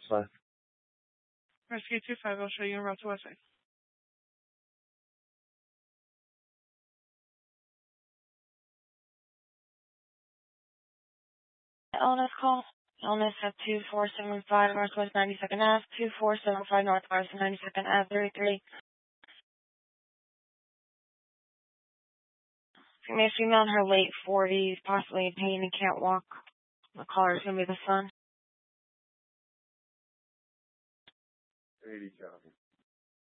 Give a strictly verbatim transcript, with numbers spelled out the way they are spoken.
West. Rescue two five, I'll show you en route to Westside. Illness call. Illness at two four seven five Northwest ninety-second Ave, two four seven five Northwest ninety-second Ave, thirty-three. Female, female in her late forties, possibly in pain and can't walk. The caller is going to be the son. eighty copy.